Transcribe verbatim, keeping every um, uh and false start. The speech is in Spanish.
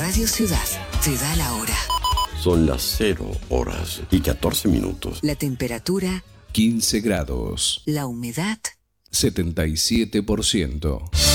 Radio Ciudad te da la hora. Son las cero horas y catorce minutos. La temperatura quince grados. La humedad setenta y siete por ciento.